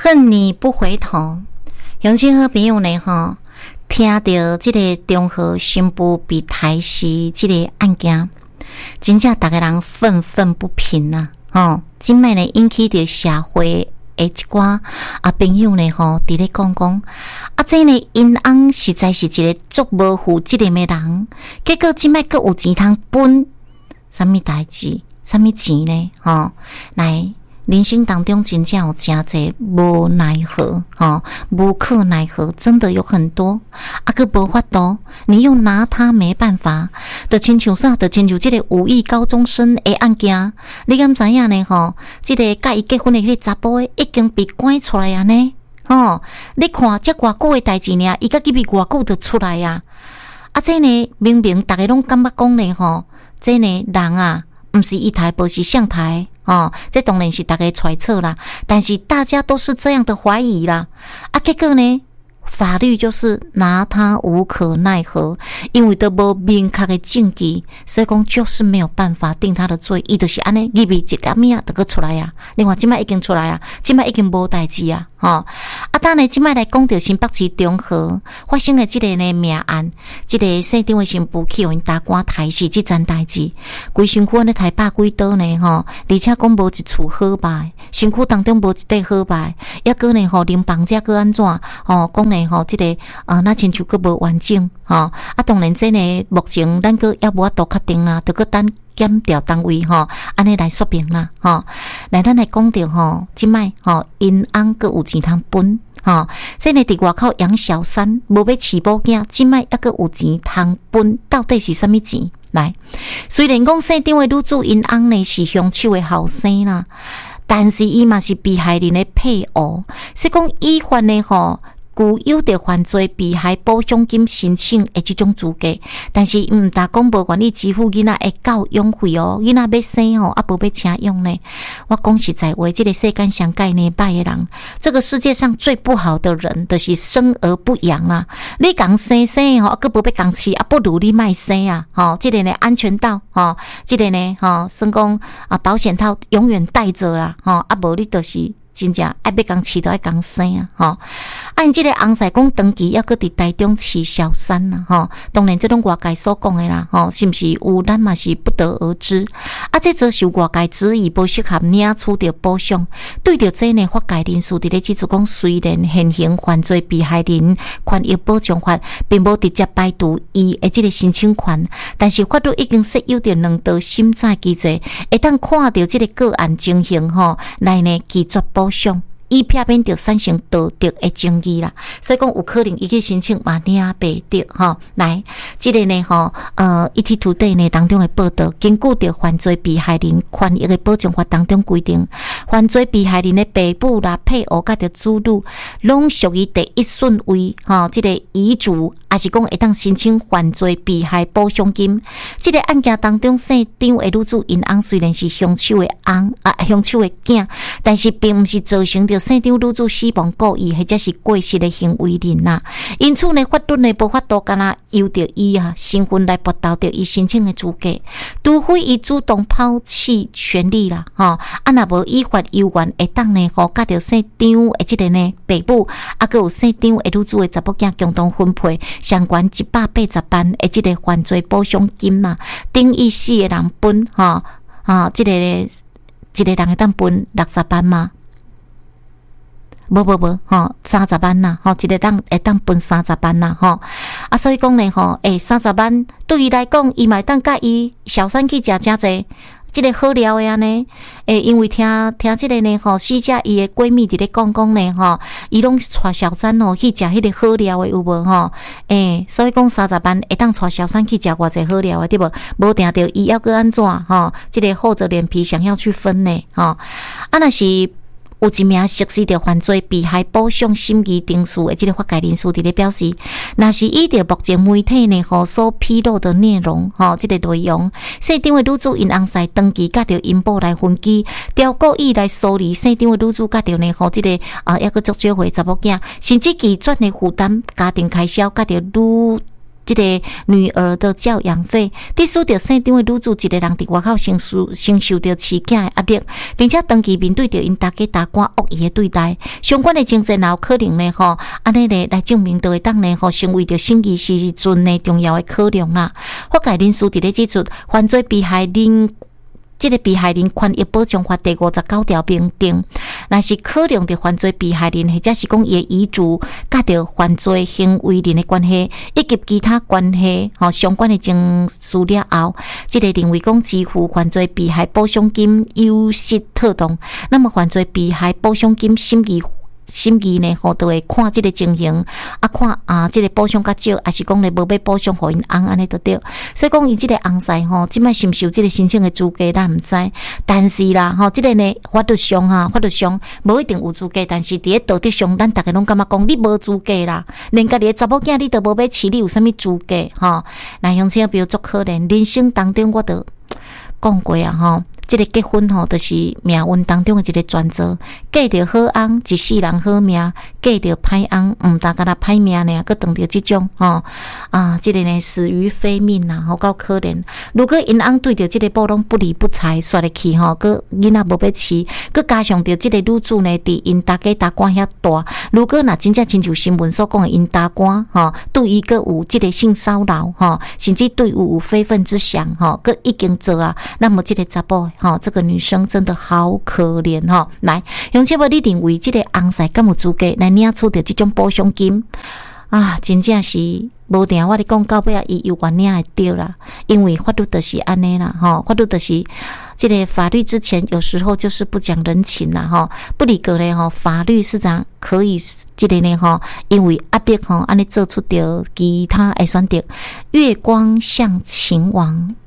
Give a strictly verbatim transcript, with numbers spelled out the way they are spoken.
恨你不回头，乡亲好朋友呢吼，听到这个中和新妇被抬死这个案件，真正大家人愤愤不平呐、啊！吼，今摆呢引起着社会的一寡啊朋友呢吼，伫咧讲讲啊，这呢因翁实在是一个足无负责任的人，结果今摆阁有钱通分，什么代志？什么钱呢？吼，来。人生当中真正有真侪无奈何吼，无可奈何，真的有很多啊个无法度，你又拿他没办法。就亲像啥？就亲像这个五亿高中生的案件，你敢知影呢？吼，这个甲伊结婚的迄个查甫的已经被关出来啊呢？吼，你看这偌久的代志呢，伊甲伊被偌久就出来啊！啊，这呢明明大家拢感觉讲呢，吼，这呢人啊。不是一台，不是相台哦，这当然是大家揣测啦。但是大家都是这样的怀疑啦。啊，结果呢，法律就是拿他无可奈何，因为都无明确的证据，所以讲就是没有办法定他的罪。伊就是安尼，入面一点物啊，就个出来啊。另外，即摆已经出来啊，即摆已经无代志啊。吼、哦，啊，当然即摆来讲到新北市中和发生的即个呢命案，即、这个县长的新妇去互因大官抬死即件代志，规身躯安尼抬百几刀呢吼，而且讲无一处好败，身躯当中无一块好败，抑个呢吼，临房者个安怎吼讲呢吼，即、这个呃那亲像个无完整吼，啊，当然这呢目前咱个也无法度确定啦，着个等。检调单位吼，安尼来说明啦吼。来，咱来讲到吼，即摆吼因翁个有钱通分吼，这呢伫外口养小三，无要饲某囝，即摆抑个有钱通分，到底是啥物钱？来，虽然讲县长的女主因翁呢是凶手的后生啦，但是伊嘛是被害人的配偶，所以讲依法呢吼。具有着犯罪被害补偿金申请的这种资格，但是毋但讲无愿意支付囡仔的教养费哦，囡仔要生吼，啊无要请养呢。我讲实在话，这个世间上介呢歹的人，这个世界上最不好的人，就是生而不养啦。你讲生生吼，啊佫无要讲饲，啊不如你卖生啊！吼，这个呢安全套，吼，这个呢吼，算讲啊保险套永远带着啦，吼，啊无你就是。真正爱要讲饲都爱讲生啊，吼！按这个翁婿讲长期要搁伫台中饲小三呐，吼！当然这种外界所讲的啦，吼，是不是有咱嘛是不得而知。啊，这则受外界质疑不适合领取着补偿，对着这呢，法界人士伫咧指出讲，虽然现行犯罪被害人权益保障法并无直接排除伊的这个申请权，但是法律已经设有着两道审查机制，会当看到这个个案情形吼，来呢拒绝补。以避免着产生道德的争议啦，所以讲有可能伊去申请嘛领白得吼。来，这个呢吼，呃 ，E T Today 呢当中的报道，根据着犯罪被害人权益的保障法当中规定，犯罪被害人的爸母啦、配偶甲着子女，拢属于第一顺位吼。这个遗嘱也是讲会当申请犯罪被害补偿金。这个案件当中，姓张的女主因翁虽然是凶手的翁啊，凶手的囝，但是并不是造成着姓张女主死亡故意或者是过失的行为人呐，因此呢，法律呢无法度干那由着伊啊身份来剥夺着伊申请的资格，除非伊主动抛弃权利啦，吼、哦，啊若无依法有缘会当呢，吼，甲着姓张的即个呢爸母，啊，佮有姓张的女主的查某囝共同分配相关一百八十万的即个犯罪补偿金呐，等于四个人分，吼、哦，啊，即、這個呢，一个人会当分六十万嘛？无无无，吼，三十万呐，吼，一个当会当分三十万呐，吼，啊，所以讲呢，吼，诶，三十万对伊来讲，伊嘛会当甲伊小三去食真济，即个好料的安尼，诶，因为听听即个呢，吼，死者伊的闺蜜伫咧讲讲呢，吼，伊拢带小三吼去食迄个好料的有无吼？诶，所以讲三十万会当带小三去食偌济好料的对无？无定着伊要个安怎吼？即个厚着脸皮想要去分呢，吼，啊，若是。有一名实施着犯罪被害补偿审议定数的这个法界人士伫咧表示，若是依照目前媒体呢吼所披露的内容，吼，这个内容，姓张的女主因翁婿登记甲着因某来分居，调故意来疏离姓张的女主甲着呢吼，这个啊，抑个足少岁查某囝，甚至拒绝呢负担家庭开销，甲着女这个女儿的教养费，第四着生长的女主一个人伫外口承受承受着饲囝的压力，并且长期面对着因大家大官恶意的对待，相关的情节也有可能呢吼，安尼呢来证明就会当呢吼成为着审议时阵呢重要的考量啦。法界人士伫咧指出，犯罪被害人。这个被害人权益保障法第五十九条明定，若是考量着犯罪被害人，或者是讲伊的遗嘱、甲着犯罪行为人的关系，以及其他关系吼相关的证据了后，这个认为讲支付犯罪被害补偿金有失妥当，那么犯罪被害补偿金审议。审议呢，吼，都会看这个情形，啊，看啊，这个补偿较少，还是讲呢无要补偿互因翁安尼就对。所以讲，伊这个翁婿吼，即摆是毋是有这个申请的资格，咱毋知。但是啦，吼，这个呢，法律上哈，法律上无一定有资格，但是伫咧道德上，咱大家拢感觉讲你无资格啦，连家己的查某囝你都无要饲，你有啥物资格？吼，那乡亲比如足可怜，人生当中我都讲过啊，吼。这个结婚吼，就是命运当中的一个转折。嫁着好翁，一世人好命；嫁着歹翁，毋但甲他歹命呢，佮当着即种吼啊，这个呢死于非命呐，好够可怜。如果因翁对着这个某拢不理不睬，煞入去吼，佮囡仔无要饲，佮加上着这个女主呢，伫因大家大官遐大。如果若真正亲像新闻所讲的，因大官吼，对伊佮有这个性骚扰吼，甚至对有有非分之想吼，佮已经做啊，那么这个查甫。好、哦，这个女生真的好可怜哈、哦！来，用且无你认为这个翁婿敢有资格来领取到这种补偿金啊？真正是无定，我咧讲到尾啊，伊有原领会到啦，因为法律就是安尼啦，哈、哦，法律就是这个法律之前有时候就是不讲人情啦，哈、哦，不离个咧哈，法律是怎样可以这个呢哈？因为压迫哈，安尼做出着其他会选择月光像秦王。